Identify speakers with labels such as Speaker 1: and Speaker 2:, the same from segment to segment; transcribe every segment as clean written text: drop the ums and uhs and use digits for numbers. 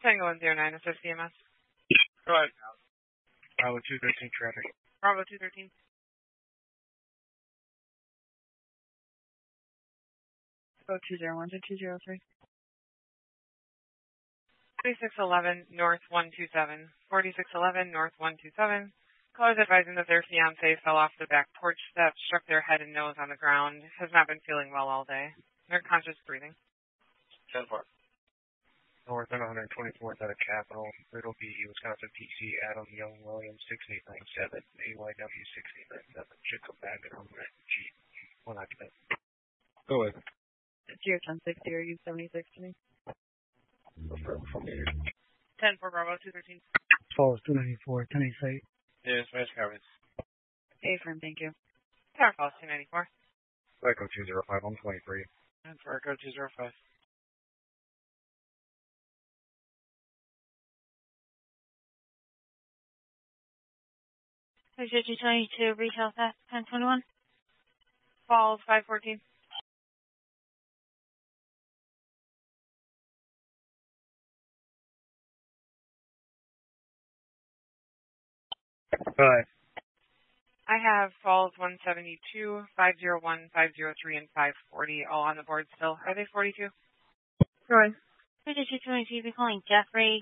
Speaker 1: Tango 109, assist CMS.
Speaker 2: Go ahead. Bravo 213 traffic.
Speaker 1: Bravo 213. Go 201 to 203. 4611 North 127. 4611 North 127. Callers advising that their fiancé fell off the back porch steps, struck their head and nose on the ground, has not been feeling well all day. They're conscious breathing.
Speaker 2: 10-4. North and 124th out of Capitol, Riddle B, Wisconsin PC, Adam Young Williams 6897, AYW 6897, Chico Baggett on that Jeep. One occupant. Go ahead.
Speaker 1: It's your 1060, are you 76 to me? 10 for Bravo 213.
Speaker 3: Falls 294, 1088.
Speaker 2: Yes, Smash Coverage.
Speaker 1: A-firm, thank you. Tower Falls 294.
Speaker 2: Echo 205, 123. And for Echo 205.
Speaker 4: There's 222, retail fast, 1021.
Speaker 1: Falls 514.
Speaker 2: Go ahead.
Speaker 1: I have Falls 172, 501, 503, and 540 all on the board still. Are they 42? Go ahead.
Speaker 4: 222, be calling Jeffrey,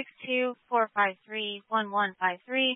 Speaker 4: 262-453-1153,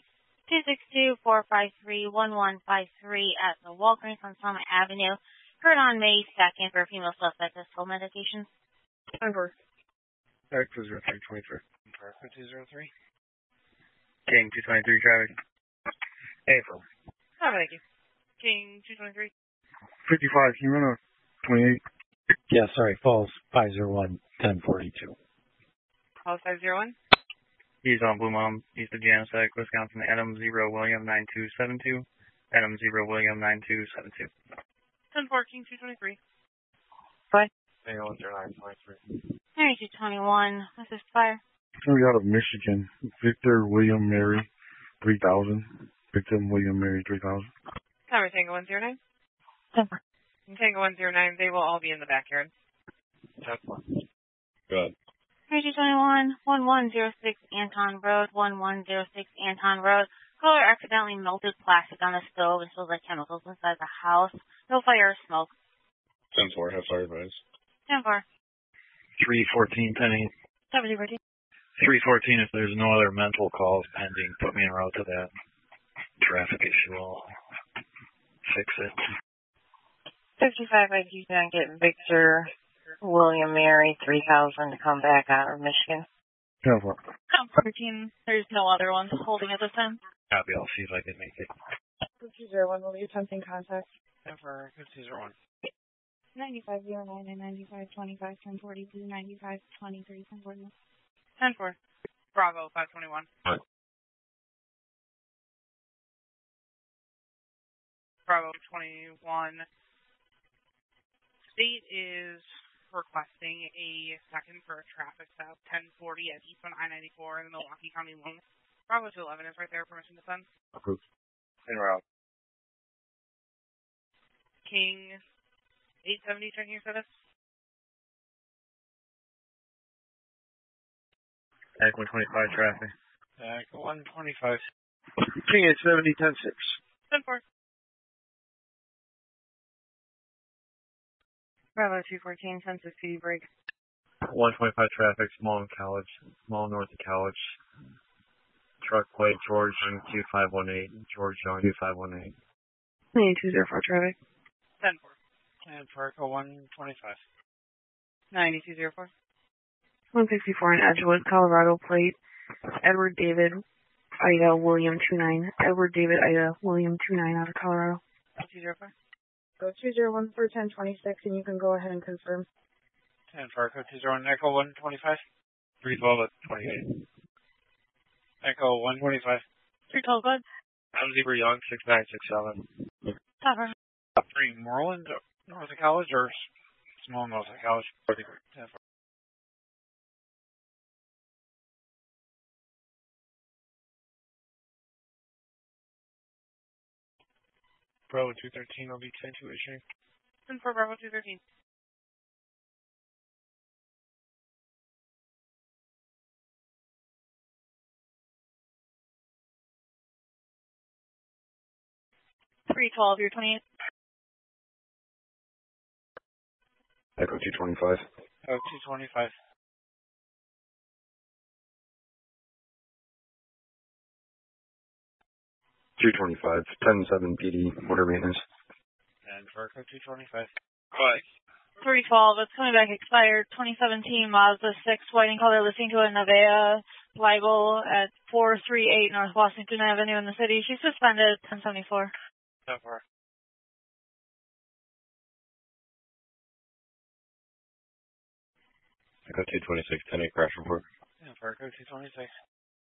Speaker 4: 262-453-1153 at the Walgreens on Summit Avenue. Heard on May 2nd for a female suspect with full medications.
Speaker 1: Over.
Speaker 2: Echo 0323. Echo 203. King 223 traffic. April.
Speaker 1: Oh, thank you. King 223.
Speaker 3: 55, can you run a 28?
Speaker 5: Yeah, sorry, Falls 501, 1042.
Speaker 1: Falls 501.
Speaker 2: He's on Blue Mom, east of Janusik, Wisconsin, Adam 0 William 9272. Adam 0 William 9272.
Speaker 1: 10-4, King 223.
Speaker 4: Bye.
Speaker 2: Tango 10923.
Speaker 4: 9221, this is Fire.
Speaker 3: Somebody out of Michigan. Victor William Mary 3000. Victor William Mary 3000.
Speaker 1: Tower Tango 109. Tango 109, they will all be in the backyard.
Speaker 2: 10-4. Good.
Speaker 4: 3221, 1106 Anton Road, 1106 Anton Road. Caller accidentally melted plastic on the stove and spilled like chemicals inside the house. No fire or smoke.
Speaker 2: 10-4, have fire advice.
Speaker 4: 10-4.
Speaker 5: 314, 10-8.
Speaker 4: 7014.
Speaker 5: 314, if there's no other mental calls pending, put me en route to that traffic issue. I'll fix it.
Speaker 6: 55, I do not get Victor William Mary 3000 to come back out of Michigan.
Speaker 3: 10-4.
Speaker 1: 14, there's no other ones holding at this time.
Speaker 5: Copy, I'll see if I can make it.
Speaker 1: 201, will you attempting contact?
Speaker 2: 10-4, 201.
Speaker 4: 9509 and 9525, 1042, 9523, 1041.
Speaker 1: 10-4. Bravo 521.
Speaker 2: Right.
Speaker 1: Bravo 21. State is requesting a second for a traffic stop, 1040 at East on I-94 in the Milwaukee County line. Bravo 211 is right there. Permission to send.
Speaker 2: Approved. En route.
Speaker 1: King 870, checking your status.
Speaker 2: Act 125 traffic. Act 125. King 870, 10-6.
Speaker 1: 10-4. Bravo 214, 10-6 PD break.
Speaker 2: 125 traffic, small in College, small north of College. Truck plate, George Young 2518, George Young 2518.
Speaker 1: 9204 traffic. 10-4.
Speaker 2: And Parco 125.
Speaker 1: 9204. 164 in Edgewood, Colorado plate. Edward David Ida William 29. Edward David Ida William 29 out of Colorado. 204. Go 201 for 1026, and you can go ahead and confirm.
Speaker 2: 10 Parco 201, Echo 125. 312 at 28. Echo 125.
Speaker 1: 312, good.
Speaker 2: I'm Zebra Young 6967.
Speaker 1: Cover.
Speaker 2: 3 Moreland, north of College, or small north of College? 10 Bravo 213 will be 10-2 issuing.
Speaker 1: 10 for Bravo 213.
Speaker 4: 312, you're 28.
Speaker 7: Echo 225.
Speaker 2: Oh, 225.
Speaker 7: 225. 10-7 PD. Water maintenance.
Speaker 2: And for Echo 225.
Speaker 5: Bye.
Speaker 4: 312, it's coming back expired. 2017 Mazda 6 white in color, listening to a Nevea Libel at 438 North Washington Avenue in the city. She's suspended, 1074.
Speaker 2: So far.
Speaker 7: Echo 226. 10-8 crash report.
Speaker 2: Yeah, for Echo 226.